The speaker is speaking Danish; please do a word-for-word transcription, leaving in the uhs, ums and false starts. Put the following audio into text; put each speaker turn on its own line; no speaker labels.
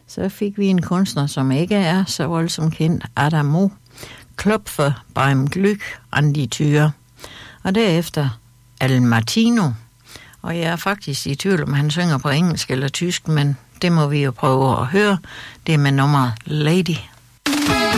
Så fik vi en kunstner, som ikke er så voldsomt kendt, Adamo, Klopfer beim Glück an die Tür, og derefter Al Martino. Og jeg er faktisk i tvivl, om han synger på engelsk eller tysk, men det må vi jo prøve at høre. Det er med nummeret Lady.